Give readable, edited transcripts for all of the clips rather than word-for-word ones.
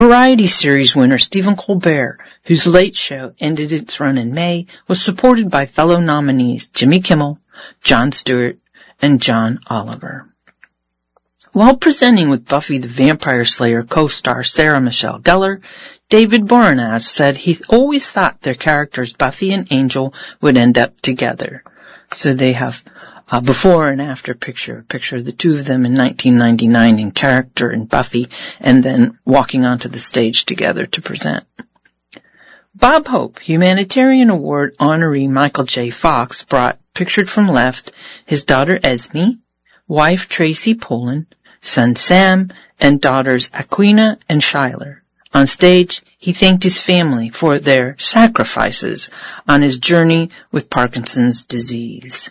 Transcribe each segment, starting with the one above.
Variety series winner Stephen Colbert, whose Late Show ended its run in May, was supported by fellow nominees Jimmy Kimmel, Jon Stewart, and John Oliver. While presenting with Buffy the Vampire Slayer co-star Sarah Michelle Gellar, David Boreanaz said he always thought their characters Buffy and Angel would end up together. So they have a before and after picture of the two of them in 1999 in character and Buffy, and then walking onto the stage together to present. Bob Hope, Humanitarian Award honoree Michael J. Fox, brought, pictured from left, his daughter Esme, wife Tracy Pollan, son Sam, and daughters Aquina and Shyler. On stage, he thanked his family for their sacrifices on his journey with Parkinson's disease.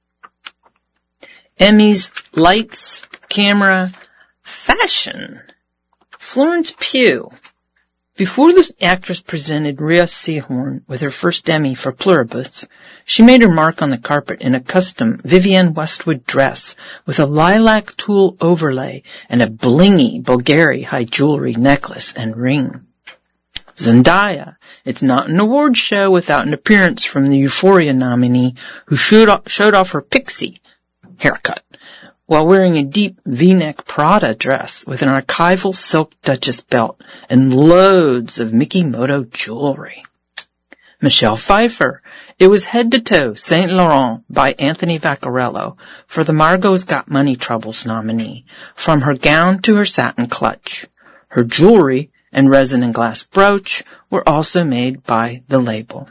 Emmys, Lights, Camera, Fashion. Florence Pugh. Before the actress presented Rhea Seehorn with her first Emmy for Pluribus, she made her mark on the carpet in a custom Vivienne Westwood dress with a lilac tulle overlay and a blingy Bulgari high jewelry necklace and ring. Zendaya. It's not an award show without an appearance from the Euphoria nominee who showed off her pixie haircut while wearing a deep V-neck Prada dress with an archival silk Duchess belt and loads of Mikimoto jewelry. Michelle Pfeiffer. It was head to toe Saint Laurent by Anthony Vaccarello for the Margot's Got Money Troubles nominee, from her gown to her satin clutch. Her jewelry and resin and glass brooch were also made by the label.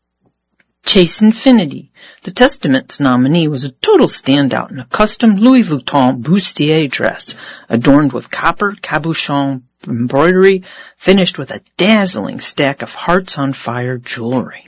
Chase Infinity. The Testaments nominee was a total standout in a custom Louis Vuitton bustier dress adorned with copper cabochon embroidery finished with a dazzling stack of Hearts on Fire jewelry.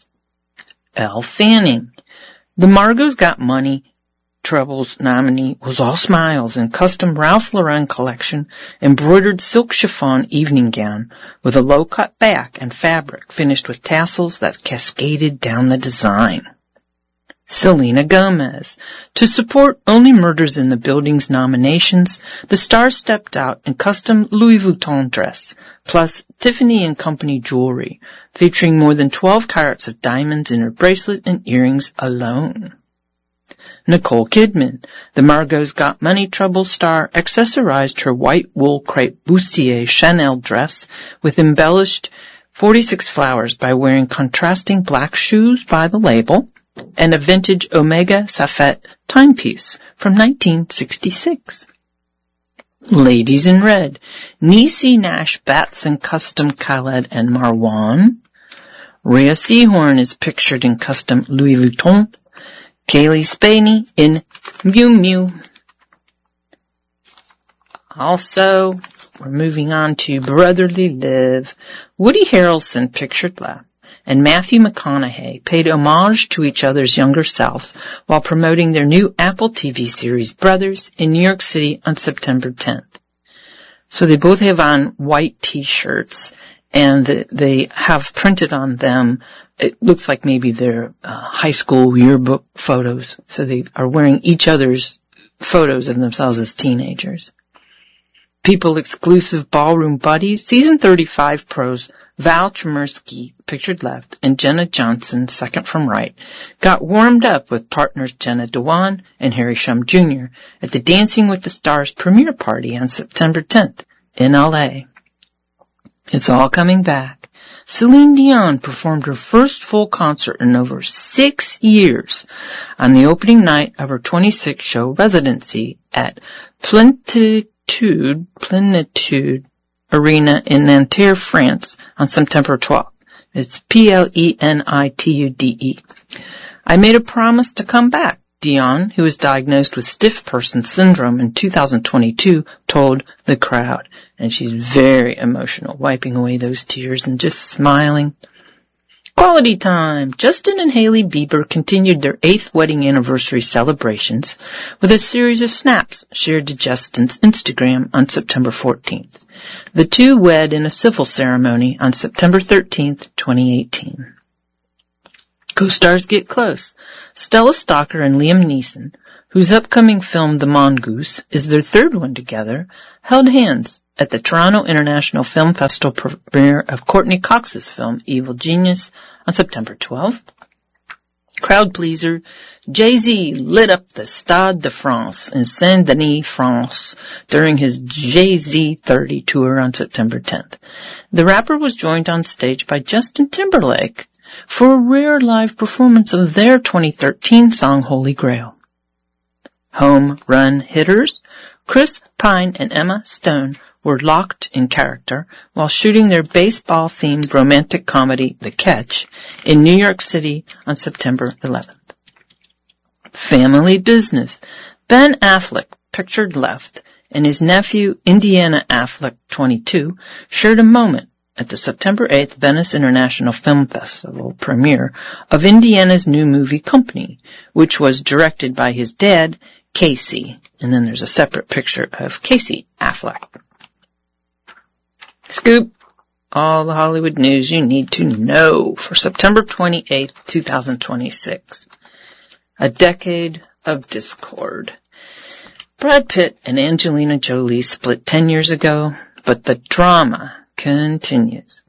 Elle Fanning. The Margot's Got Money Troubles nominee was all smiles in custom Ralph Lauren collection embroidered silk chiffon evening gown with a low-cut back and fabric finished with tassels that cascaded down the design. Selena Gomez. To support Only Murders in the Building's nominations, the star stepped out in custom Louis Vuitton dress, plus Tiffany & Company jewelry, featuring more than 12 carats of diamonds in her bracelet and earrings alone. Nicole Kidman. The Margot's Got Money Troubles star accessorized her white wool crepe bustier Chanel dress with embellished 46 flowers by wearing contrasting black shoes by the label and a vintage Omega Safet timepiece from 1966. Ladies in Red. Niecy Nash Batson custom Khaled and Marwan. Rhea Seehorn is pictured in custom Louis Vuitton. Kaylee Spaney in Miu Miu. Also, we're moving on to Brotherly Live. Woody Harrelson pictured left, and Matthew McConaughey paid homage to each other's younger selves while promoting their new Apple TV series Brothers in New York City on September 10th. So they both have on white t-shirts, and they have printed on them, it looks like maybe they're high school yearbook photos. So they are wearing each other's photos of themselves as teenagers. People Exclusive Ballroom Buddies. Season 35 pros Val Chmerski, pictured left, and Jenna Johnson, second from right, got warmed up with partners Jenna Dewan and Harry Shum Jr. at the Dancing with the Stars premiere party on September 10th in LA. It's all coming back. Celine Dion performed her first full concert in over 6 years on the opening night of her 26-show residency at Plenitude Arena in Nanterre, France on September 12th. It's Plenitude. I made a promise to come back, Dion, who was diagnosed with stiff person syndrome in 2022, told the crowd. And she's very emotional, wiping away those tears and just smiling. Quality time. Justin and Hailey Bieber continued their 8th wedding anniversary celebrations with a series of snaps shared to Justin's Instagram on September 14th. The two wed in a civil ceremony on September 13th, 2018. Co-stars get close. Stella Stalker and Liam Neeson, whose upcoming film The Mongoose is their third one together, held hands at the Toronto International Film Festival premiere of Courtney Cox's film Evil Genius on September 12th. Crowd pleaser, Jay-Z lit up the Stade de France in Saint-Denis, France during his Jay-Z 30 tour on September 10th. The rapper was joined on stage by Justin Timberlake for a rare live performance of their 2013 song Holy Grail. Home run hitters, Chris Pine and Emma Stone were locked in character while shooting their baseball-themed romantic comedy, The Catch, in New York City on September 11th. Family business. Ben Affleck, pictured left, and his nephew, Indiana Affleck, 22, shared a moment at the September 8th Venice International Film Festival premiere of Indiana's new movie Company, which was directed by his dad, Casey. And then there's a separate picture of Casey Affleck. Scoop. All the Hollywood news you need to know for September 28th, 2026. A decade of discord. Brad Pitt and Angelina Jolie split 10 years ago, but the drama continues.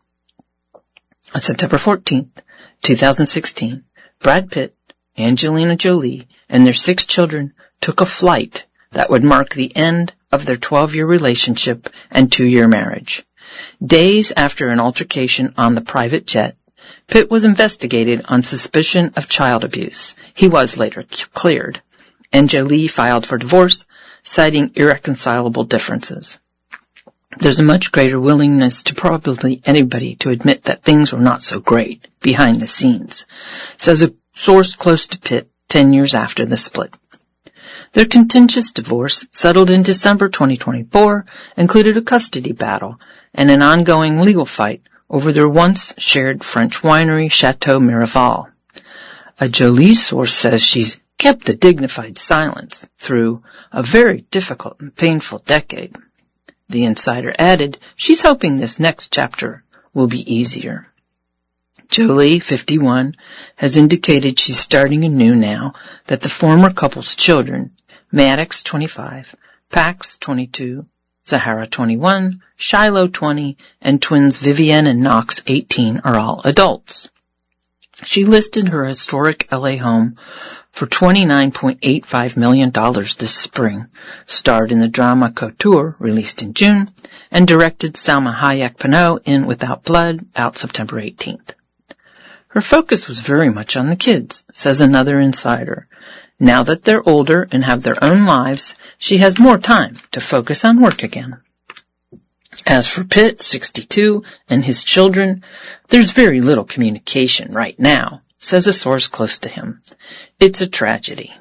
On September 14th, 2016, Brad Pitt, Angelina Jolie, and their 6 children took a flight that would mark the end of their 12-year relationship and 2-year marriage. Days after an altercation on the private jet, Pitt was investigated on suspicion of child abuse. He was later cleared, and Jolie filed for divorce, citing irreconcilable differences. There's a much greater willingness to probably anybody to admit that things were not so great behind the scenes, says a source close to Pitt 10 years after the split. Their contentious divorce, settled in December 2024, included a custody battle and an ongoing legal fight over their once shared French winery, Chateau Miraval. A Jolie source says she's kept a dignified silence through a very difficult and painful decade. The insider added she's hoping this next chapter will be easier. Jolie, 51, has indicated she's starting anew now that the former couple's children, Maddox, 25, Pax, 22, Zahara, 21, Shiloh, 20, and twins Vivienne and Knox, 18, are all adults. She listed her historic LA home for $29.85 million this spring, starred in the drama Couture, released in June, and directed Salma Hayek Pinault in Without Blood, out September 18th. Her focus was very much on the kids, says another insider. Now that they're older and have their own lives, she has more time to focus on work again. As for Pitt, 62, and his children, there's very little communication right now, says a source close to him. It's a tragedy.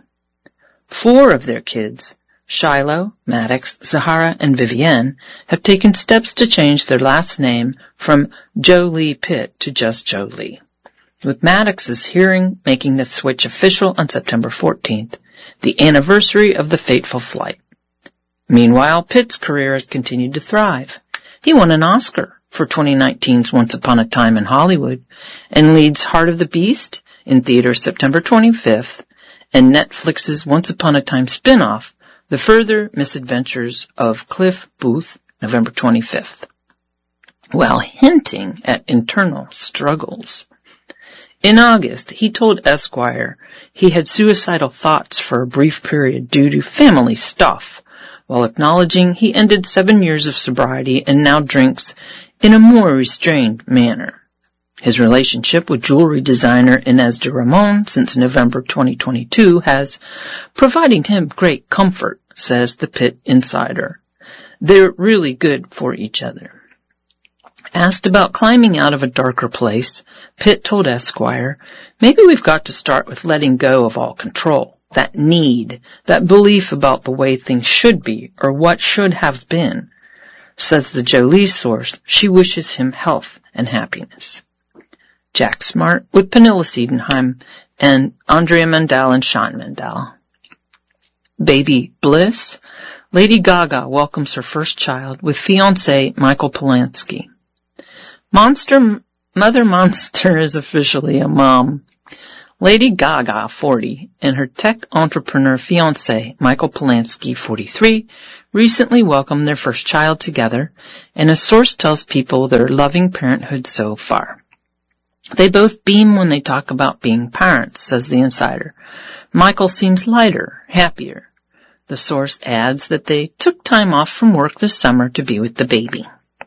4 of their kids, Shiloh, Maddox, Zahara, and Vivienne, have taken steps to change their last name from Jolie Pitt to just Jolie, with Maddox's hearing making the switch official on September 14th, the anniversary of the fateful flight. Meanwhile, Pitt's career has continued to thrive. He won an Oscar for 2019's Once Upon a Time in Hollywood and leads Heart of the Beast in theaters September 25th and Netflix's Once Upon a Time spin-off, The Further Misadventures of Cliff Booth, November 25th, while hinting at internal struggles. In August, he told Esquire he had suicidal thoughts for a brief period due to family stuff, while acknowledging he ended 7 years of sobriety and now drinks in a more restrained manner. His relationship with jewelry designer Inez de Ramon since November 2022 has provided him great comfort, says the Pitt insider. They're really good for each other. Asked about climbing out of a darker place, Pitt told Esquire, maybe we've got to start with letting go of all control, that need, that belief about the way things should be or what should have been. Says the Jolie source, she wishes him health and happiness. Jack Smart with Pernilla Siedenheim and Andrea Mandel and Sean Mandel. Baby bliss, Lady Gaga welcomes her first child with fiancé Michael Polanski. Mother Monster is officially a mom. Lady Gaga, 40, and her tech entrepreneur fiancé, Michael Polanski, 43, recently welcomed their first child together, and a source tells People their loving parenthood so far. They both beam when they talk about being parents, says the insider. Michael seems lighter, happier. The source adds that they took time off from work this summer to be with the baby.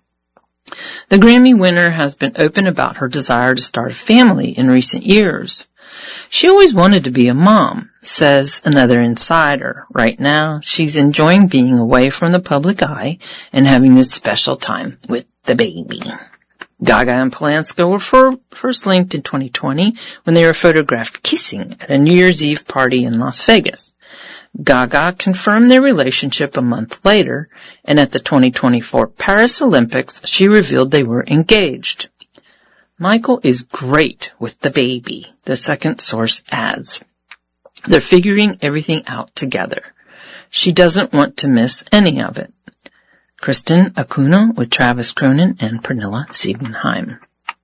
The Grammy winner has been open about her desire to start a family in recent years. She always wanted to be a mom, says another insider. Right now, she's enjoying being away from the public eye and having this special time with the baby. Gaga and Polanski were first linked in 2020 when they were photographed kissing at a New Year's Eve party in Las Vegas. Gaga confirmed their relationship a month later, and at the 2024 Paris Olympics, she revealed they were engaged. Michael is great with the baby, the second source adds. They're figuring everything out together. She doesn't want to miss any of it. Kristen Acuna with Travis Cronin and Pernilla Siebenheim.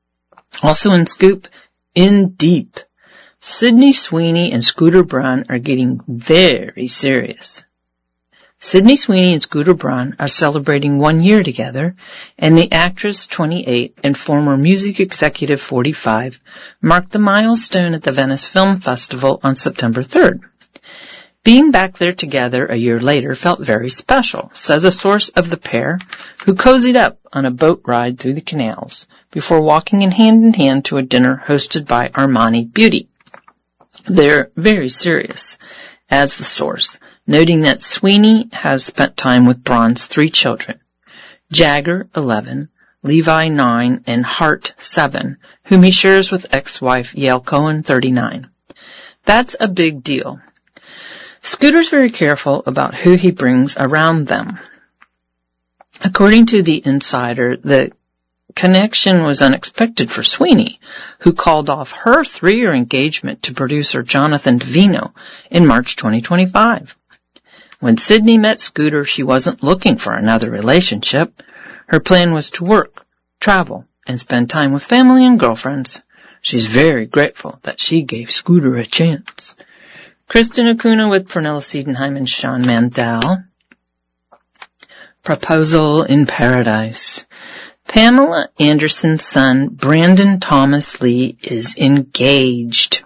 Also in Scoop, In Deep, Sydney Sweeney and Scooter Braun are getting very serious. Sydney Sweeney and Scooter Braun are celebrating 1 year together, and the actress, 28, and former music executive, 45, marked the milestone at the Venice Film Festival on September 3rd. Being back there together a year later felt very special, says a source of the pair, who cozied up on a boat ride through the canals before walking in hand to a dinner hosted by Armani Beauty. They're very serious, adds the source, noting that Sweeney has spent time with Braun's 3 children, Jagger, 11, Levi, 9, and Hart, 7, whom he shares with ex-wife Yael Cohen, 39. That's a big deal. Scooter's very careful about who he brings around them. According to the insider, the connection was unexpected for Sweeney, who called off her 3-year engagement to producer Jonathan Davino in March 2025. When Sydney met Scooter, she wasn't looking for another relationship. Her plan was to work, travel, and spend time with family and girlfriends. She's very grateful that she gave Scooter a chance. Kristen Acuna with Pernilla Siebenheim and Sean Mandel. Proposal in Paradise. Pamela Anderson's son, Brandon Thomas Lee, is engaged.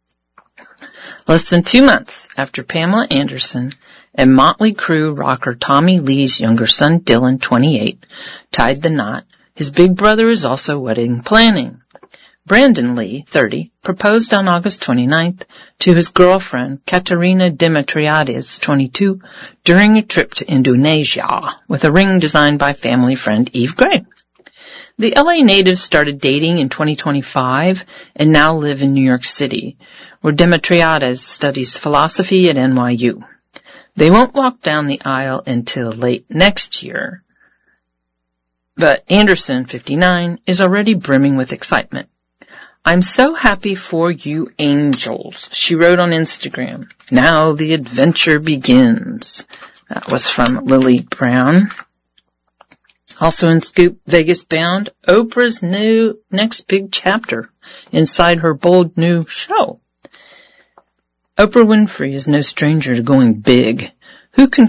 Less than 2 months after Pamela Anderson and Motley Crue rocker Tommy Lee's younger son, Dylan, 28, tied the knot, his big brother is also wedding planning. Brandon Lee, 30, proposed on August 29th to his girlfriend, Katerina Dimitriades, 22, during a trip to Indonesia with a ring designed by family friend Eve Gray. The LA natives started dating in 2025 and now live in New York City, where Dimitriades studies philosophy at NYU. They won't walk down the aisle until late next year, but Anderson, 59, is already brimming with excitement. I'm so happy for you angels, she wrote on Instagram. Now the adventure begins. That was from Lily Brown. Also in Scoop, Vegas bound, Oprah's next big chapter inside her bold new show. Oprah Winfrey is no stranger to going big. Who can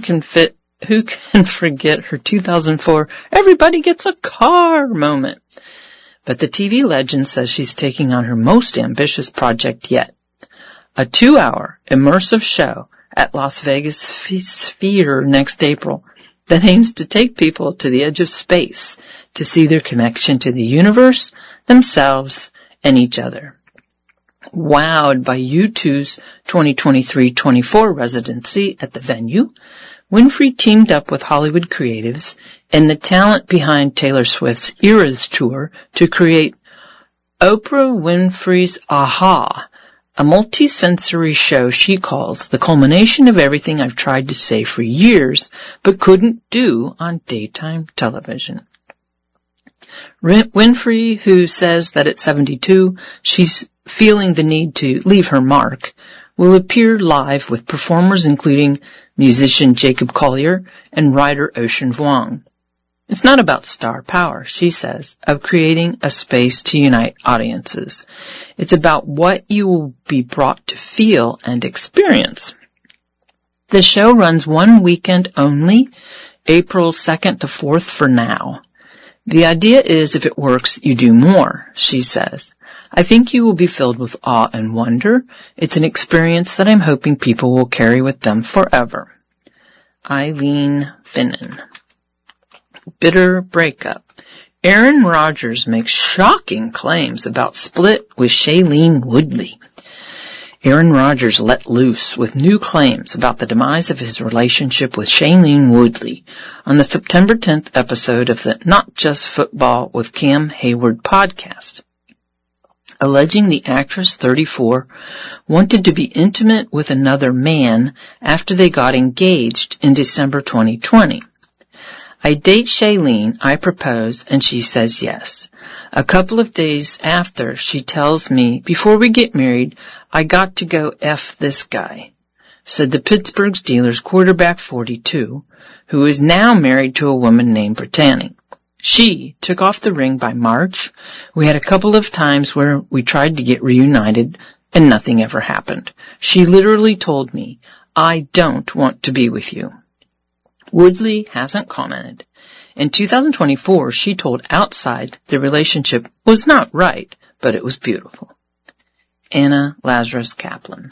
forget her 2004 everybody gets a car moment? But the TV legend says she's taking on her most ambitious project yet. A 2-hour immersive show at Las Vegas Sphere next April that aims to take people to the edge of space to see their connection to the universe, themselves, and each other. Wowed by U2's 2023-24 residency at the venue, Winfrey teamed up with Hollywood creatives and the talent behind Taylor Swift's Eras Tour to create Oprah Winfrey's Aha, a multi-sensory show she calls the culmination of everything I've tried to say for years but couldn't do on daytime television. Winfrey, who says that at 72 she's feeling the need to leave her mark, will appear live with performers including musician Jacob Collier and writer Ocean Vuong. It's not about star power, she says, of creating a space to unite audiences. It's about what you will be brought to feel and experience. The show runs one weekend only, April 2nd to 4th for now. The idea is if it works, you do more, she says. I think you will be filled with awe and wonder. It's an experience that I'm hoping people will carry with them forever. Eileen Finnan. Bitter breakup. Aaron Rodgers makes shocking claims about split with Shailene Woodley. Aaron Rodgers let loose with new claims about the demise of his relationship with Shailene Woodley on the September 10th episode of the Not Just Football with Cam Hayward podcast, alleging the actress, 34, wanted to be intimate with another man after they got engaged in December 2020. I date Shailene, I propose, and she says yes. A couple of days after, she tells me, before we get married, I got to go F this guy, said the Pittsburgh Steelers quarterback, 42, who is now married to a woman named Brittany. She took off the ring by March. We had a couple of times where we tried to get reunited, and nothing ever happened. She literally told me, I don't want to be with you. Woodley hasn't commented. In 2024, she told Outside the relationship was not right, but it was beautiful. Anna Lazarus Kaplan.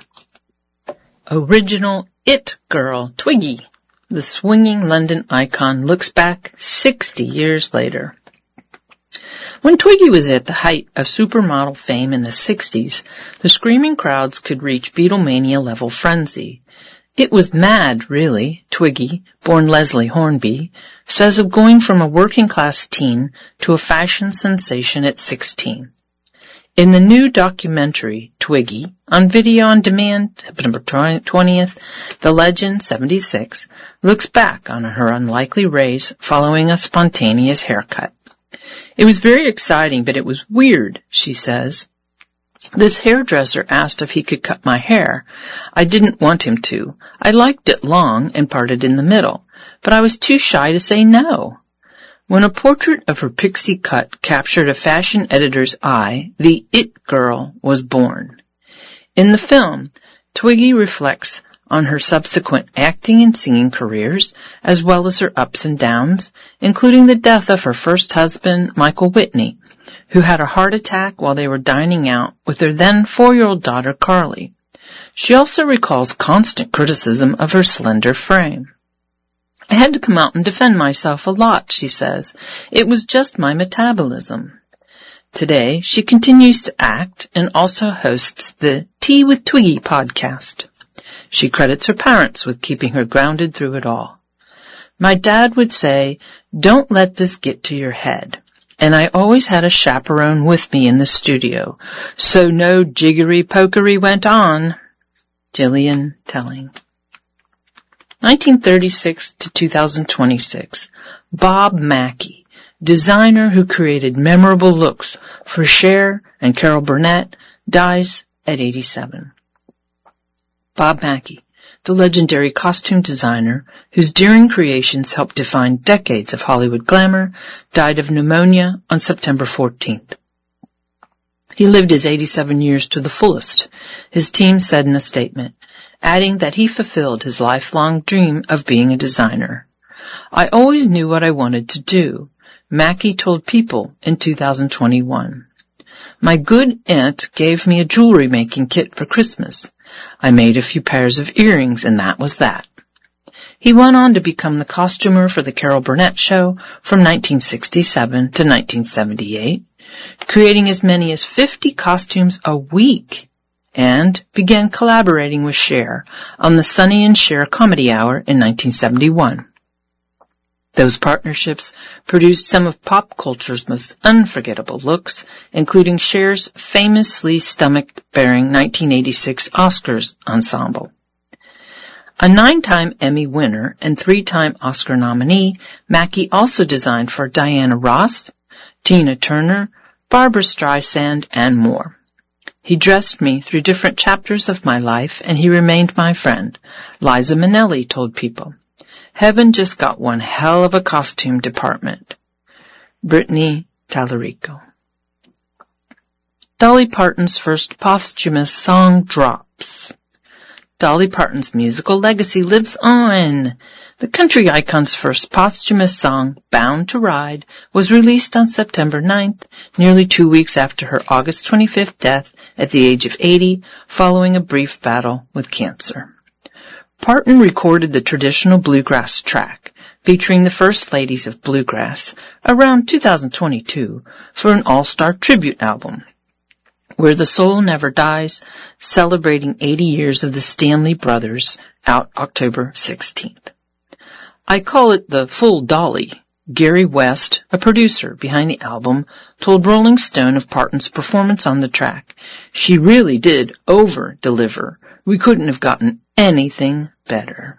Original It Girl Twiggy. The swinging London icon looks back 60 years later. When Twiggy was at the height of supermodel fame in the 60s, the screaming crowds could reach Beatlemania-level frenzy. It was mad, really, Twiggy, born Leslie Hornby, says of going from a working-class teen to a fashion sensation at 16. In the new documentary, Twiggy, on video on demand, September 20th, the legend, 76, looks back on her unlikely raise following a spontaneous haircut. It was very exciting, but it was weird, she says. This hairdresser asked if he could cut my hair. I didn't want him to. I liked it long and parted in the middle, but I was too shy to say no. When a portrait of her pixie cut captured a fashion editor's eye, the It Girl was born. In the film, Twiggy reflects on her subsequent acting and singing careers, as well as her ups and downs, including the death of her first husband, Michael Whitney, who had a heart attack while they were dining out with their then 4-year-old daughter, Carly. She also recalls constant criticism of her slender frame. I had to come out and defend myself a lot, she says. It was just my metabolism. Today, she continues to act and also hosts the Tea with Twiggy podcast. She credits her parents with keeping her grounded through it all. My dad would say, don't let this get to your head. And I always had a chaperone with me in the studio, so no jiggery-pokery went on. Gillian Telling. 1936 to 2026. Bob Mackie, designer who created memorable looks for Cher and Carol Burnett, dies at 87. Bob Mackie, the legendary costume designer whose daring creations helped define decades of Hollywood glamour, died of pneumonia on September 14th. He lived his 87 years to the fullest, his team said in a statement, adding that he fulfilled his lifelong dream of being a designer. I always knew what I wanted to do, Mackie told People in 2021. My good aunt gave me a jewelry making kit for Christmas. I made a few pairs of earrings, and that was that. He went on to become the costumer for the Carol Burnett Show from 1967 to 1978, creating as many as 50 costumes a week, and began collaborating with Cher on the Sonny and Cher Comedy Hour in 1971. Those partnerships produced some of pop culture's most unforgettable looks, including Cher's famously stomach-bearing 1986 Oscars ensemble. A 9-time Emmy winner and 3-time Oscar nominee, Mackie also designed for Diana Ross, Tina Turner, Barbra Streisand, and more. He dressed me through different chapters of my life, and he remained my friend, Liza Minnelli told People. Heaven just got one hell of a costume department. Brittany Tallarico. Dolly Parton's first posthumous song drops. Dolly Parton's musical legacy lives on. The country icon's first posthumous song, Bound to Ride, was released on September 9th, nearly 2 weeks after her August 25th death at the age of 80, following a brief battle with cancer. Parton recorded the traditional bluegrass track, featuring the First Ladies of Bluegrass, around 2022 for an all-star tribute album, Where the Soul Never Dies, celebrating 80 years of the Stanley Brothers, out October 16th. I call it the Full Dolly. Gary West, a producer behind the album, told Rolling Stone of Parton's performance on the track. She really did over-deliver. We couldn't have gotten anything better.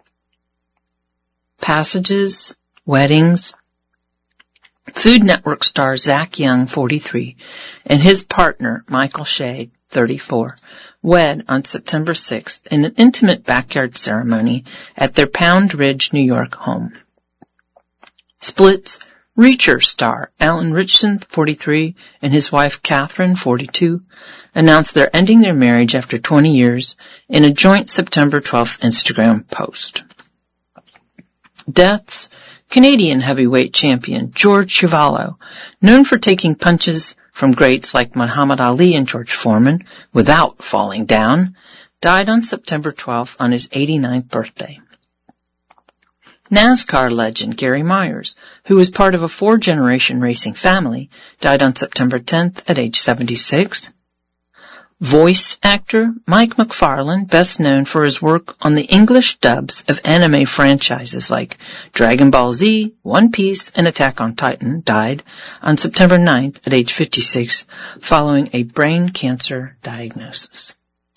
Passages, weddings. Food Network star Zach Young, 43, and his partner, Michael Shea, 34, wed on September 6th in an intimate backyard ceremony at their Pound Ridge, New York home. Splits, Reacher star Alan Ritchson, 43, and his wife Catherine, 42, announced they're ending their marriage after 20 years in a joint September 12th Instagram post. Deaths, Canadian heavyweight champion George Chuvalo, known for taking punches from greats like Muhammad Ali and George Foreman without falling down, died on September 12th on his 89th birthday. NASCAR legend Gary Myers, who was part of a 4-generation racing family, died on September 10th at age 76. Voice actor Mike McFarlane, best known for his work on the English dubs of anime franchises like Dragon Ball Z, One Piece, and Attack on Titan, died on September 9th at age 56 following a brain cancer diagnosis.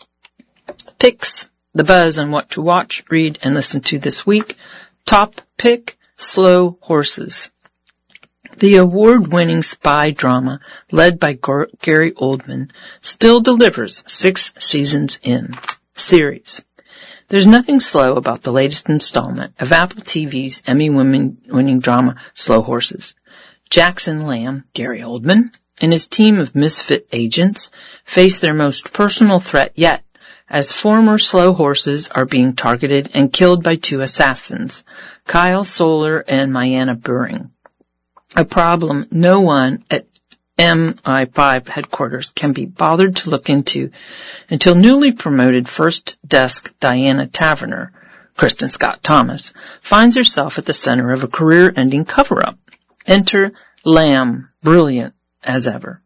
Picks, the buzz on what to watch, read, and listen to this week. Top pick, Slow Horses. The award-winning spy drama, led by Gary Oldman, still delivers 6 seasons in. Series. There's nothing slow about the latest installment of Apple TV's Emmy-winning drama, Slow Horses. Jackson Lamb, Gary Oldman, and his team of misfit agents face their most personal threat yet, as former slow horses are being targeted and killed by 2 assassins, Kyle Soller and Mayanna Buring. A problem no one at MI5 headquarters can be bothered to look into until newly promoted first desk Diana Taverner, Kristen Scott Thomas, finds herself at the center of a career-ending cover-up. Enter Lamb, brilliant as ever.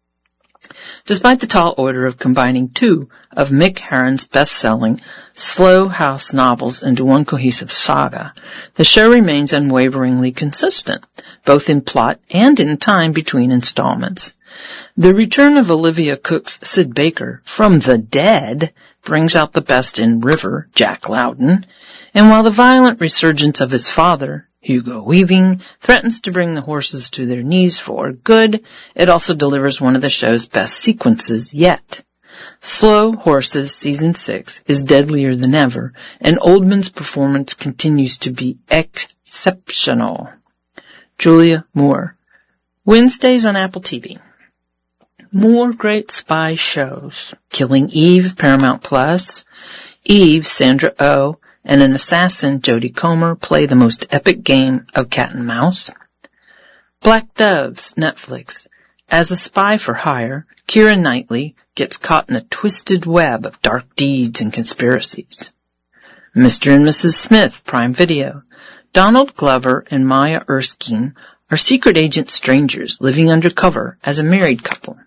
Despite the tall order of combining 2 of Mick Herron's best-selling slow house novels into one cohesive saga, the show remains unwaveringly consistent, both in plot and in time between installments. The return of Olivia Cooke's Sid Baker from the dead brings out the best in River, Jack Loudon, and while the violent resurgence of his father, Hugo Weaving, threatens to bring the horses to their knees for good, it also delivers one of the show's best sequences yet. Slow Horses Season 6 is deadlier than ever, and Oldman's performance continues to be exceptional. Julia Moore. Wednesdays on Apple TV. More great spy shows. Killing Eve, Paramount Plus. Eve, Sandra Oh, and an assassin, Jodie Comer, play the most epic game of cat and mouse. Black Doves, Netflix. As a spy for hire, Keira Knightley gets caught in a twisted web of dark deeds and conspiracies. Mr. and Mrs. Smith, Prime Video. Donald Glover and Maya Erskine are secret agent strangers living undercover as a married couple.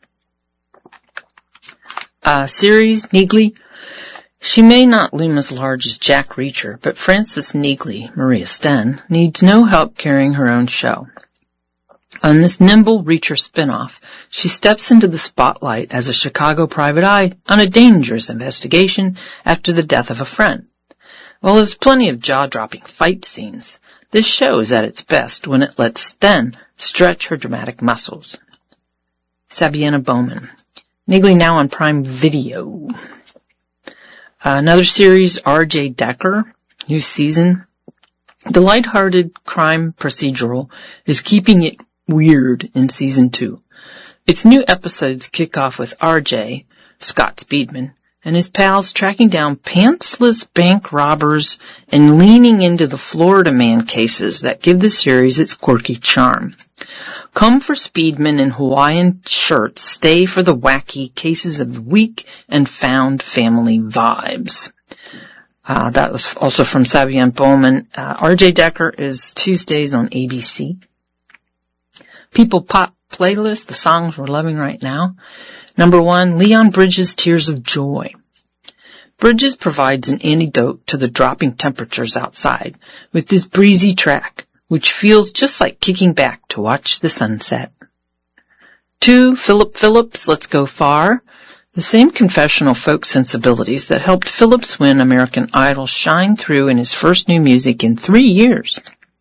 Series, Neagley. She may not loom as large as Jack Reacher, but Frances Neagley, Maria Sten, needs no help carrying her own show. On this nimble Reacher spinoff, she steps into the spotlight as a Chicago private eye on a dangerous investigation after the death of a friend. While there's plenty of jaw-dropping fight scenes, this show is at its best when it lets Sten stretch her dramatic muscles. Sabiana Bowman. Neagley now on Prime Video. Another series, R.J. Decker, new season. The lighthearted crime procedural is keeping it weird in Season 2. Its new episodes kick off with R.J., Scott Speedman, and his pals tracking down pantsless bank robbers and leaning into the Florida Man cases that give the series its quirky charm. Come for speedmen in Hawaiian shirts, stay for the wacky cases of the week and found family vibes. That was also from Sabian Bowman. R.J. Decker is Tuesdays on ABC. People Pop playlist, the songs we're loving right now. Number 1, Leon Bridges' Tears of Joy. Bridges provides an antidote to the dropping temperatures outside with this breezy track, which feels just like kicking back to watch the sunset. 2, Philip Phillips' Let's Go Far. The same confessional folk sensibilities that helped Phillips win American Idol shine through in his first new music in 3 years.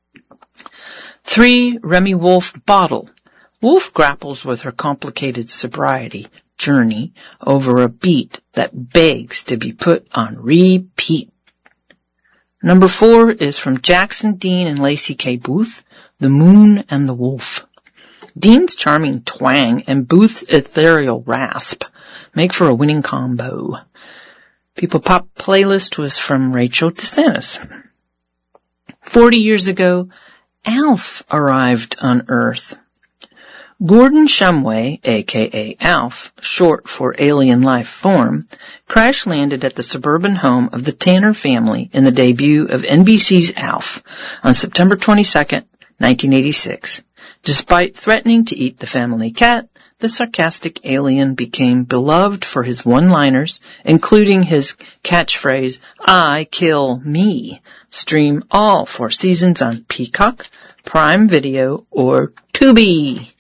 3, Remy Wolf, Bottle. Wolf grapples with her complicated sobriety journey over a beat that begs to be put on repeat. Number 4 is from Jackson Dean and Lacey K. Booth, The Moon and the Wolf. Dean's charming twang and Booth's ethereal rasp make for a winning combo. People Pop playlist was from Rachel DeSantis. 40 years ago, Alf arrived on Earth. Gordon Shumway, a.k.a. Alf, short for alien life form, crash-landed at the suburban home of the Tanner family in the debut of NBC's Alf on September 22, 1986. Despite threatening to eat the family cat, the sarcastic alien became beloved for his one-liners, including his catchphrase, "I kill me." Stream all 4 seasons on Peacock, Prime Video, or Tubi.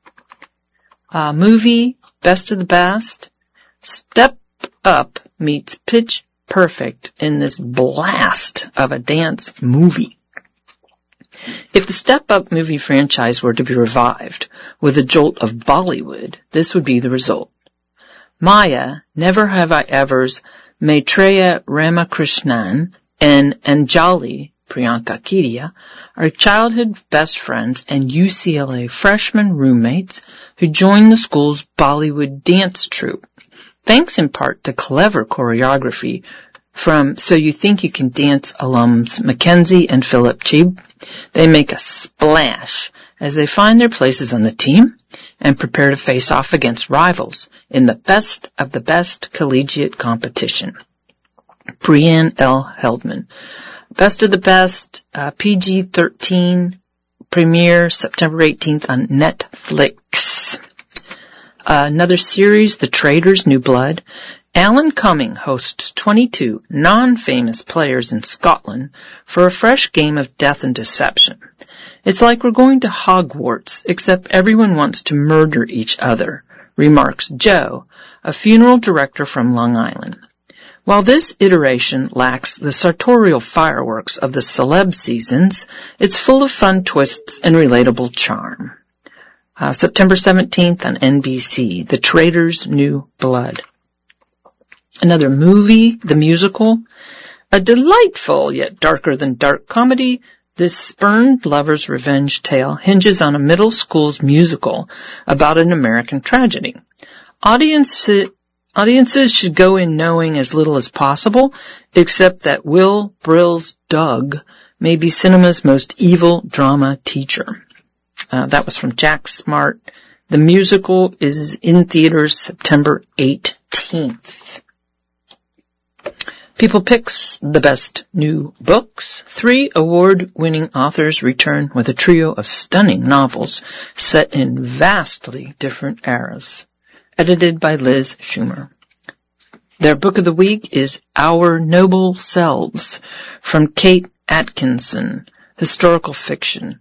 Movie, Best of the Best. Step Up meets Pitch Perfect in this blast of a dance movie. If the Step Up movie franchise were to be revived with a jolt of Bollywood, this would be the result. Maya, Never Have I Ever's Maitreya Ramakrishnan, and Anjali, Priyanka Kedia, are childhood best friends and UCLA freshman roommates who joined the school's Bollywood dance troupe. Thanks in part to clever choreography from So You Think You Can Dance alums Mackenzie and Philip Cheeb, they make a splash as they find their places on the team and prepare to face off against rivals in the best of the best collegiate competition. Brianne L. Heldman. Best of the Best, PG-13, premiere September 18th on Netflix. Another series, The Traitors, New Blood. Alan Cumming hosts 22 non-famous players in Scotland for a fresh game of death and deception. It's like we're going to Hogwarts, except everyone wants to murder each other, remarks Joe, a funeral director from Long Island. While this iteration lacks the sartorial fireworks of the celeb seasons, it's full of fun twists and relatable charm. September 17th on NBC, The Traitors, New Blood. Another movie, The Musical. A delightful yet darker than dark comedy, this spurned lover's revenge tale hinges on a middle school's musical about an American tragedy. Audiences should go in knowing as little as possible, except that Will Brill's Doug may be cinema's most evil drama teacher. That was from Jack Smart. The Musical is in theaters September 18th. People Picks the Best New Books. 3 award-winning authors return with a trio of stunning novels set in vastly different eras. Edited by Liz Schumer. Their book of the week is Our Noble Selves from Kate Atkinson, historical fiction.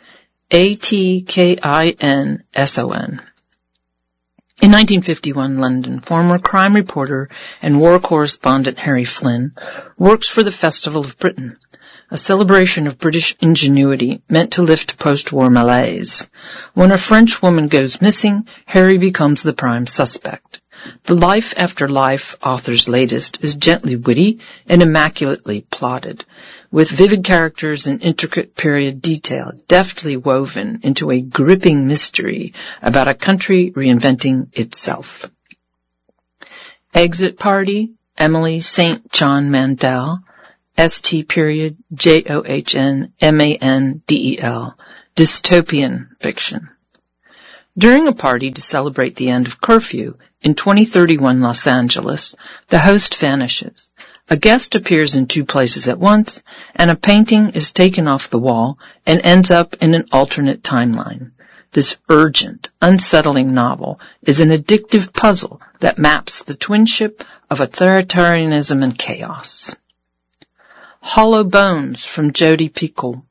Atkinson. In 1951, London, former crime reporter and war correspondent Harry Flynn works for the Festival of Britain, a celebration of British ingenuity meant to lift post-war malaise. When a French woman goes missing, Harry becomes the prime suspect. The Life After Life author's latest is gently witty and immaculately plotted, with vivid characters and intricate period detail deftly woven into a gripping mystery about a country reinventing itself. Exit Party, Emily St. John Mandel, John Mandel, dystopian fiction. During a party to celebrate the end of curfew in 2031 Los Angeles, the host vanishes. A guest appears in 2 places at once, and a painting is taken off the wall and ends up in an alternate timeline. This urgent, unsettling novel is an addictive puzzle that maps the twinship of authoritarianism and chaos. Hollow Bones from Jodi Picoult,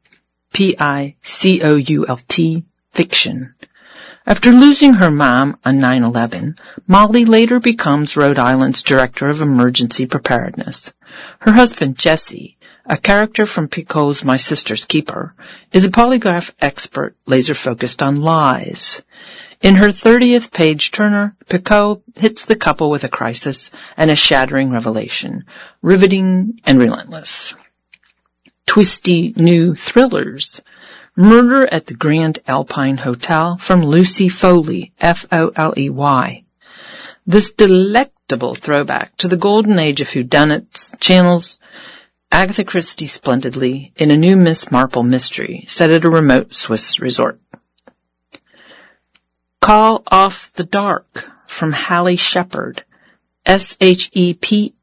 Picoult, fiction. After losing her mom on 9/11, Molly later becomes Rhode Island's Director of Emergency Preparedness. Her husband, Jesse, a character from Picoult's My Sister's Keeper, is a polygraph expert laser-focused on lies. In her 30th page turner, Picoult hits the couple with a crisis and a shattering revelation, riveting and relentless. Twisty new thrillers. Murder at the Grand Alpine Hotel from Lucy Foley, Foley. This delectable throwback to the golden age of whodunits channels Agatha Christie splendidly in a new Miss Marple mystery set at a remote Swiss resort. Call Off the Dark from Hallie Shepherd, Sheppherd.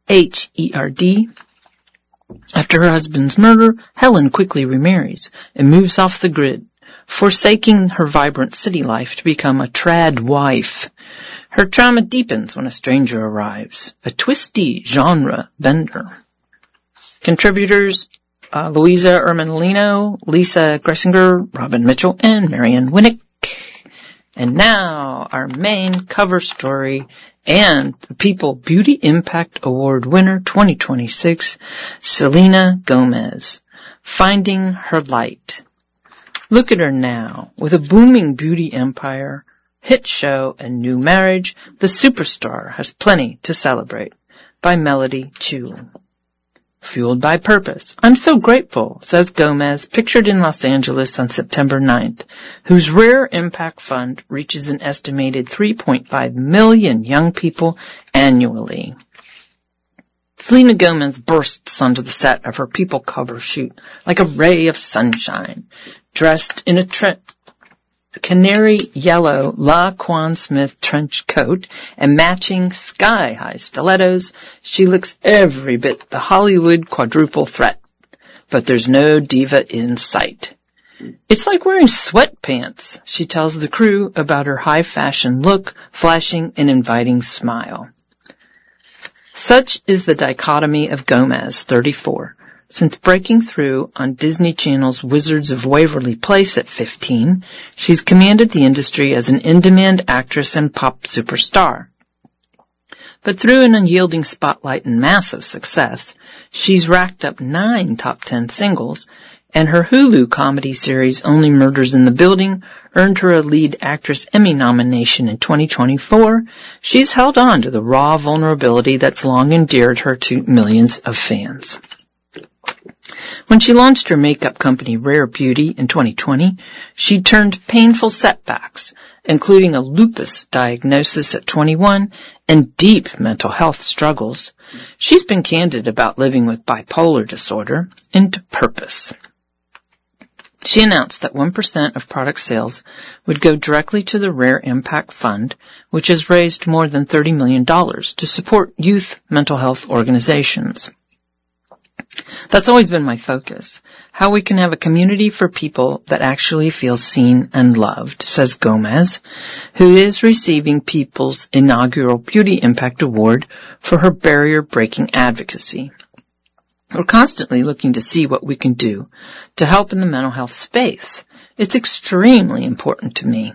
After her husband's murder, Helen quickly remarries and moves off the grid, forsaking her vibrant city life to become a trad wife. Her trauma deepens when a stranger arrives, a twisty genre bender. Contributors, Louisa Ermanolino, Lisa Gressinger, Robin Mitchell, and Marian Winnick. And now, our main cover story and the People Beauty Impact Award winner 2026, Selena Gomez, Finding Her Light. Look at her now, with a booming beauty empire, hit show, and new marriage, the superstar has plenty to celebrate. By Melody Chu. Fueled by purpose. I'm so grateful, says Gomez, pictured in Los Angeles on September 9th, whose Rare Impact Fund reaches an estimated 3.5 million young people annually. Selena Gomez bursts onto the set of her People cover shoot like a ray of sunshine, dressed in a canary yellow Laquan Smith trench coat and matching sky-high stilettos. She looks every bit the Hollywood quadruple threat, but there's no diva in sight. It's like wearing sweatpants, she tells the crew about her high-fashion look, flashing an inviting smile. Such is the dichotomy of Gomez, 34. Since breaking through on Disney Channel's Wizards of Waverly Place at 15, she's commanded the industry as an in-demand actress and pop superstar. But through an unyielding spotlight and massive success, she's racked up 9 top 10 singles, and her Hulu comedy series Only Murders in the Building earned her a lead actress Emmy nomination in 2024. She's held on to the raw vulnerability that's long endeared her to millions of fans. When she launched her makeup company Rare Beauty in 2020, she turned painful setbacks, including a lupus diagnosis at 21 and deep mental health struggles. She's been candid about living with bipolar disorder into purpose. She announced that 1% of product sales would go directly to the Rare Impact Fund, which has raised more than $30 million to support youth mental health organizations. That's always been my focus, how we can have a community for people that actually feel seen and loved, says Gomez, who is receiving People's inaugural Beauty Impact Award for her barrier-breaking advocacy. We're constantly looking to see what we can do to help in the mental health space. It's extremely important to me.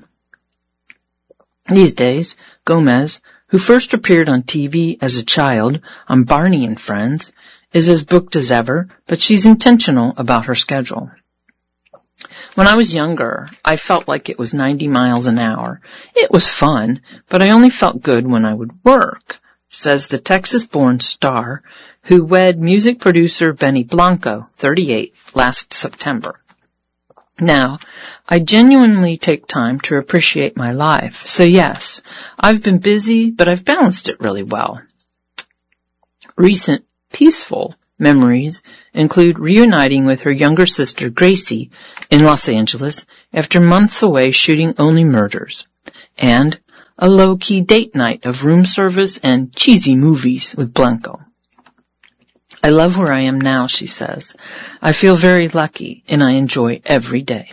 These days, Gomez, who first appeared on TV as a child on Barney and Friends, is as booked as ever, but she's intentional about her schedule. When I was younger, I felt like it was 90 miles an hour. It was fun, but I only felt good when I would work, says the Texas-born star who wed music producer Benny Blanco, 38, last September. Now, I genuinely take time to appreciate my life, so yes, I've been busy, but I've balanced it really well. Recent peaceful memories include reuniting with her younger sister Gracie in Los Angeles after months away shooting Only Murders, and a low-key date night of room service and cheesy movies with Blanco. I love where I am now, she says. I feel very lucky and I enjoy every day.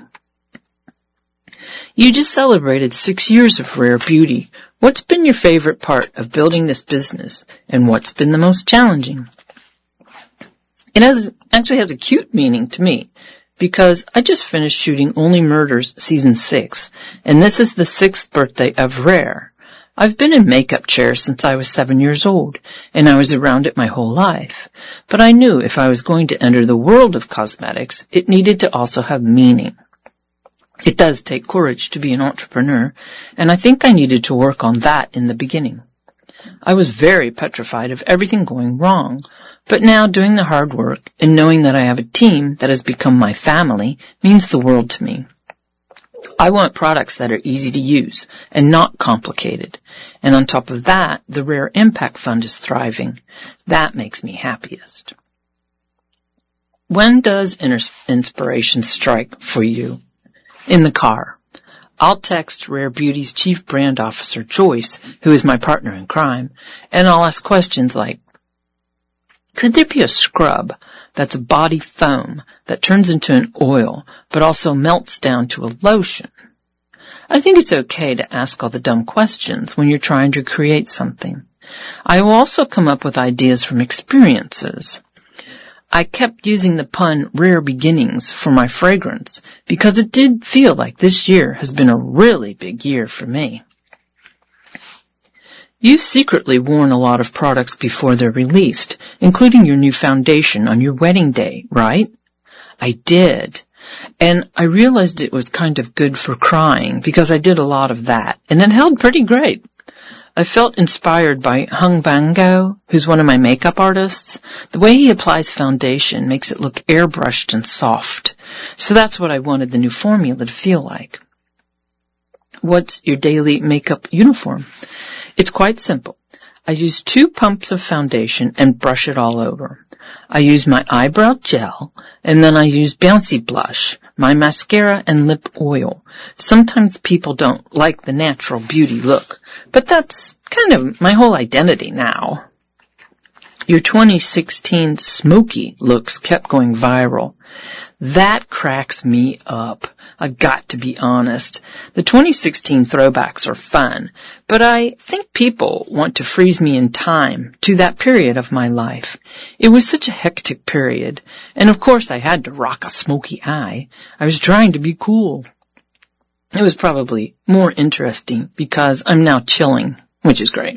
You just celebrated 6 years of Rare Beauty. What's been your favorite part of building this business and what's been the most challenging? It actually has a cute meaning to me because I just finished shooting Only Murders season 6 and this is the 6th birthday of Rare. I've been in makeup chairs since I was 7 years old and I was around it my whole life. But I knew if I was going to enter the world of cosmetics, it needed to also have meaning. It does take courage to be an entrepreneur, and I think I needed to work on that in the beginning. I was very petrified of everything going wrong, but now doing the hard work and knowing that I have a team that has become my family means the world to me. I want products that are easy to use and not complicated, and on top of that, the Rare Impact Fund is thriving. That makes me happiest. When does inspiration strike for you? In the car. I'll text Rare Beauty's Chief Brand Officer, Joyce, who is my partner in crime, and I'll ask questions like, could there be a scrub that's a body foam that turns into an oil but also melts down to a lotion? I think it's okay to ask all the dumb questions when you're trying to create something. I will also come up with ideas from experiences. I kept using the pun Rare Beginnings for my fragrance because it did feel like this year has been a really big year for me. You've secretly worn a lot of products before they're released, including your new foundation on your wedding day, right? I did. And I realized it was kind of good for crying because I did a lot of that, and it held pretty great. I felt inspired by Hung Bango, who's one of my makeup artists. The way he applies foundation makes it look airbrushed and soft. So that's what I wanted the new formula to feel like. What's your daily makeup uniform? It's quite simple. I use 2 pumps of foundation and brush it all over. I use my eyebrow gel, and then I use Bouncy Blush, my mascara, and lip oil. Sometimes people don't like the natural beauty look, but that's kind of my whole identity now. Your 2016 smoky looks kept going viral. That cracks me up. I've got to be honest. The 2016 throwbacks are fun, but I think people want to freeze me in time to that period of my life. It was such a hectic period, and of course I had to rock a smoky eye. I was trying to be cool. It was probably more interesting because I'm now chilling, which is great.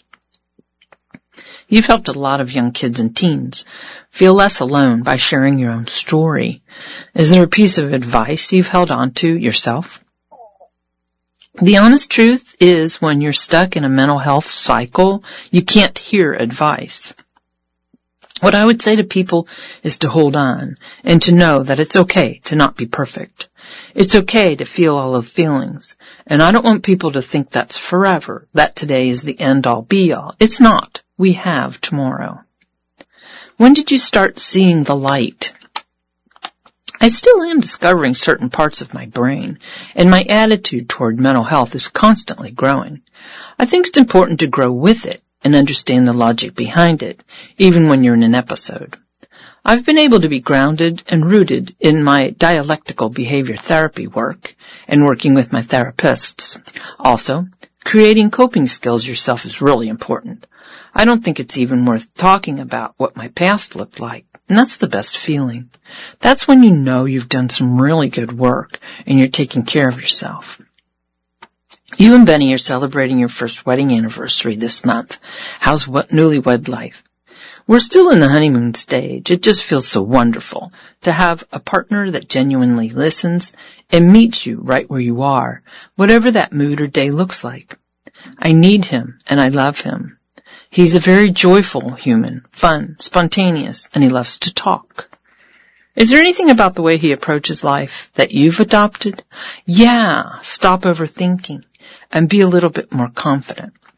You've helped a lot of young kids and teens feel less alone by sharing your own story. Is there a piece of advice you've held on to yourself? The honest truth is when you're stuck in a mental health cycle, you can't hear advice. What I would say to people is to hold on and to know that it's okay to not be perfect. It's okay to feel all of the feelings. And I don't want people to think that's forever, that today is the end-all be-all. It's not. We have tomorrow. When did you start seeing the light? I still am discovering certain parts of my brain, and my attitude toward mental health is constantly growing. I think it's important to grow with it and understand the logic behind it, even when you're in an episode. I've been able to be grounded and rooted in my dialectical behavior therapy work and working with my therapists. Also, creating coping skills yourself is really important. I don't think it's even worth talking about what my past looked like, and that's the best feeling. That's when you know you've done some really good work and you're taking care of yourself. You and Benny are celebrating your first wedding anniversary this month. How's newlywed life? We're still in the honeymoon stage. It just feels so wonderful to have a partner that genuinely listens and meets you right where you are, whatever that mood or day looks like. I need him and I love him. He's a very joyful human, fun, spontaneous, and he loves to talk. Is there anything about the way he approaches life that you've adopted? Yeah, stop overthinking and be a little bit more confident.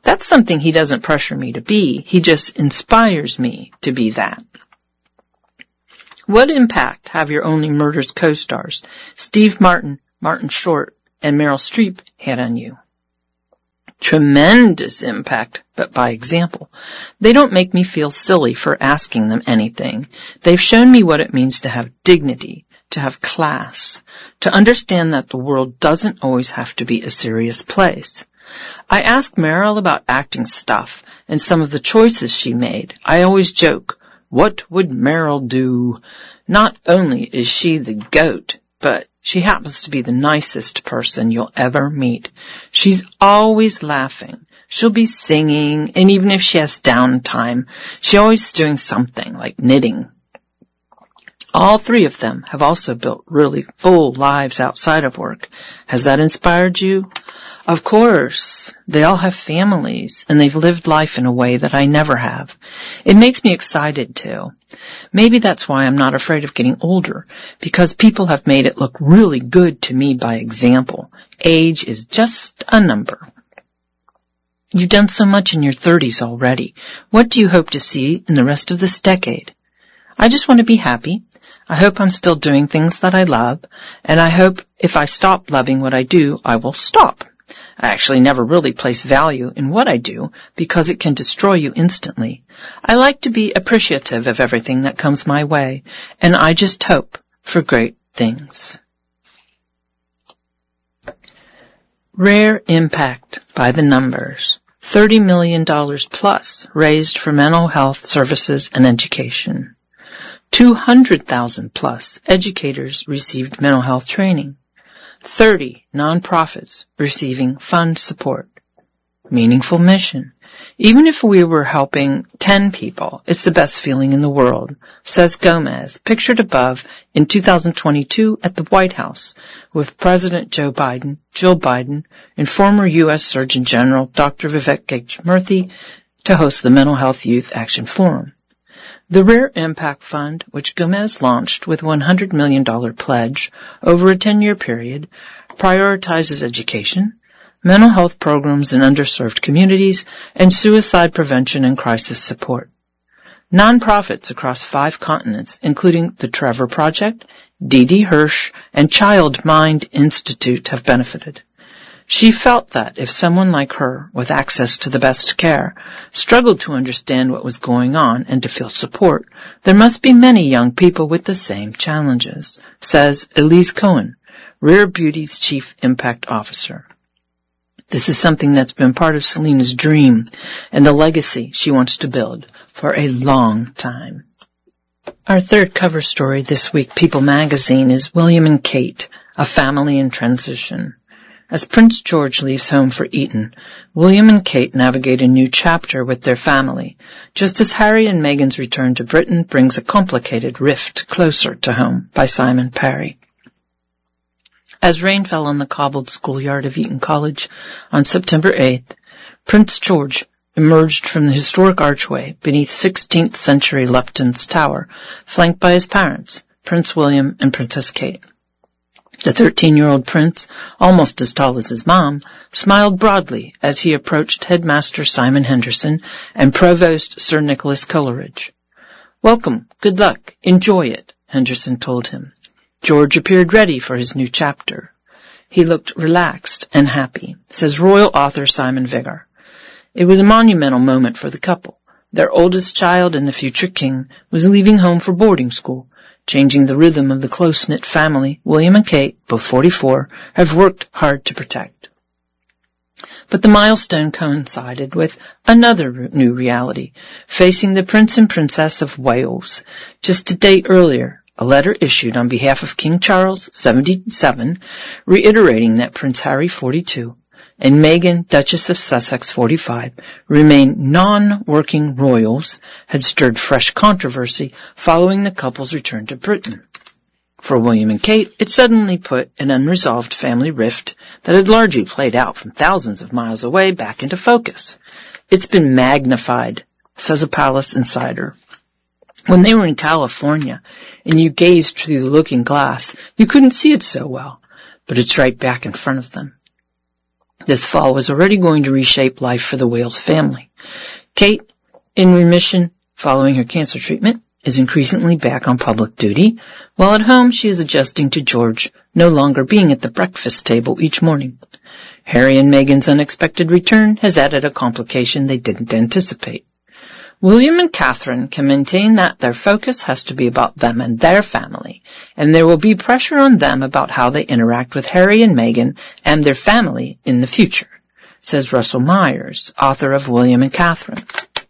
That's something he doesn't pressure me to be. He just inspires me to be that. What impact have your Only Murders co-stars, Steve Martin, Martin Short, and Meryl Streep, had on you? Tremendous impact, but by example. They don't make me feel silly for asking them anything. They've shown me what it means to have dignity, to have class, to understand that the world doesn't always have to be a serious place. I ask Meryl about acting stuff and some of the choices she made. I always joke, what would Meryl do? Not only is she the GOAT, but she happens to be the nicest person you'll ever meet. She's always laughing. She'll be singing, and even if she has downtime, she's always doing something like knitting. All three of them have also built really full lives outside of work. Has that inspired you? Of course. They all have families, and they've lived life in a way that I never have. It makes me excited, too. Maybe that's why I'm not afraid of getting older, because people have made it look really good to me by example. Age is just a number. You've done so much in your 30s already. What do you hope to see in the rest of this decade? I just want to be happy. I hope I'm still doing things that I love, and I hope if I stop loving what I do, I will stop. I actually never really place value in what I do because it can destroy you instantly. I like to be appreciative of everything that comes my way, and I just hope for great things. Rare impact by the numbers. $30 million plus raised for mental health services and education. 200,000 plus educators received mental health training. 30 nonprofits receiving fund support. Meaningful mission. Even if we were helping 10 people, it's the best feeling in the world, says Gomez, pictured above in 2022 at the White House with President Joe Biden, Jill Biden, and former U.S. Surgeon General Dr. Vivek Murthy to host the Mental Health Youth Action Forum. The Rare Impact Fund, which Gomez launched with $100 million pledge over a 10-year period, prioritizes education, mental health programs in underserved communities, and suicide prevention and crisis support. Nonprofits across 5 continents, including the Trevor Project, Didi Hirsch, and Child Mind Institute, have benefited. She felt that if someone like her, with access to the best care, struggled to understand what was going on and to feel support, there must be many young people with the same challenges, says Elise Cohen, Rare Beauty's Chief Impact Officer. This is something that's been part of Selena's dream and the legacy she wants to build for a long time. Our third cover story this week, People Magazine, is William and Kate, a family in transition. As Prince George leaves home for Eton, William and Kate navigate a new chapter with their family, just as Harry and Meghan's return to Britain brings a complicated rift closer to home, by Simon Parry. As rain fell on the cobbled schoolyard of Eton College on September 8th, Prince George emerged from the historic archway beneath 16th century Lupton's Tower, flanked by his parents, Prince William and Princess Kate. The 13-year-old prince, almost as tall as his mom, smiled broadly as he approached Headmaster Simon Henderson and Provost Sir Nicholas Coleridge. "Welcome, good luck, enjoy it," Henderson told him. George appeared ready for his new chapter. He looked relaxed and happy, says royal author Simon Vigor. It was a monumental moment for the couple. Their oldest child and the future king was leaving home for boarding school, changing the rhythm of the close-knit family William and Kate, both 44, have worked hard to protect. But the milestone coincided with another new reality, facing the Prince and Princess of Wales. Just a day earlier, a letter issued on behalf of King Charles, 77, reiterating that Prince Harry, 42, and Meghan, Duchess of Sussex, 45, remain non-working royals, had stirred fresh controversy following the couple's return to Britain. For William and Kate, it suddenly put an unresolved family rift that had largely played out from thousands of miles away back into focus. It's been magnified, says a palace insider. When they were in California and you gazed through the looking glass, you couldn't see it so well, but it's right back in front of them. This fall was already going to reshape life for the Wales family. Kate, in remission following her cancer treatment, is increasingly back on public duty, while at home she is adjusting to George no longer being at the breakfast table each morning. Harry and Meghan's unexpected return has added a complication they didn't anticipate. William and Catherine can maintain that their focus has to be about them and their family, and there will be pressure on them about how they interact with Harry and Meghan and their family in the future, says Russell Myers, author of William and Catherine.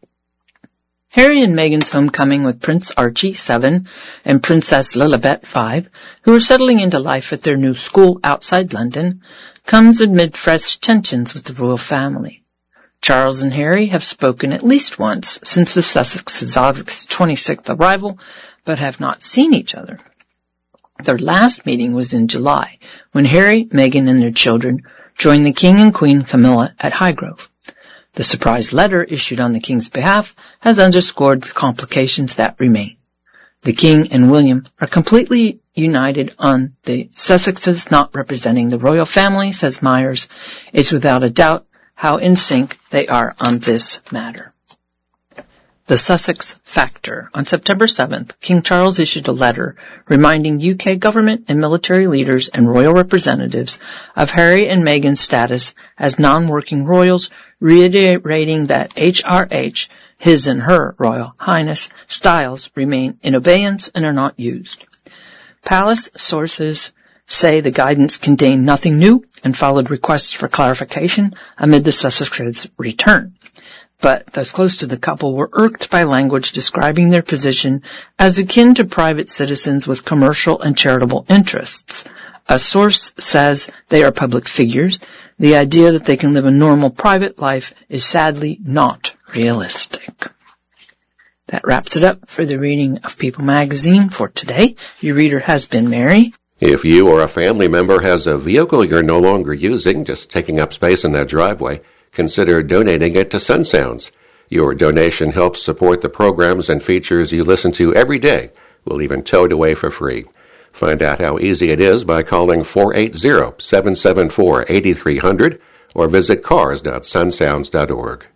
Harry and Meghan's homecoming with Prince Archie, 7, and Princess Lilibet, 5, who are settling into life at their new school outside London, comes amid fresh tensions with the royal family. Charles and Harry have spoken at least once since the Sussex's August 26th arrival, but have not seen each other. Their last meeting was in July, when Harry, Meghan, and their children joined the King and Queen Camilla at Highgrove. The surprise letter issued on the King's behalf has underscored the complications that remain. The King and William are completely united on the Sussexes not representing the royal family, says Myers. It's without a doubt how in sync they are on this matter. The Sussex Factor. On September 7th, King Charles issued a letter reminding UK government and military leaders and royal representatives of Harry and Meghan's status as non-working royals, reiterating that HRH, His and Her Royal Highness, styles remain in abeyance and are not used. Palace sources say the guidance contained nothing new and followed requests for clarification amid the Sussexes' return. But those close to the couple were irked by language describing their position as akin to private citizens with commercial and charitable interests. A source says they are public figures. The idea that they can live a normal private life is sadly not realistic. That wraps it up for the reading of People magazine for today. Your reader has been Mary. If you or a family member has a vehicle you're no longer using, just taking up space in that driveway, consider donating it to Sun Sounds. Your donation helps support the programs and features you listen to every day. We'll even tow it away for free. Find out how easy it is by calling 480-774-8300 or visit cars.sunsounds.org.